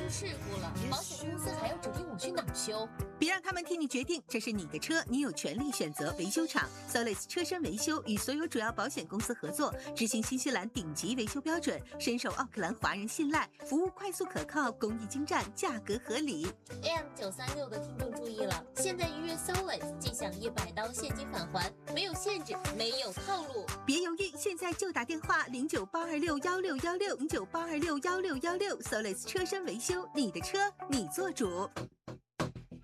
出事故了，保险公司还要指定我去哪儿修？ 别让他们替你决定，这是你的车，你有权利选择维修厂。Solis 车身维修与所有主要保险公司合作，执行新西兰顶级维修标准，深受奥克兰华人信赖，服务快速可靠，工艺精湛，价格合理。 AM936的听众注意了，现在预约 Solis 即享$100现金返还，没有限制，没有套路。 别犹豫，现在就打电话0982611616，0982611616，Solis 车身维修，你的车你做主。